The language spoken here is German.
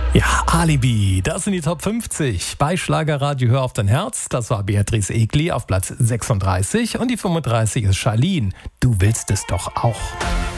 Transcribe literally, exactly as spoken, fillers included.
Ja, Alibi, das sind die Top fünfzig. Bei Schlagerradio Hör auf dein Herz, das war Beatrice Egli auf Platz sechsunddreißig und die fünfunddreißig ist Charlene. Du willst es doch auch.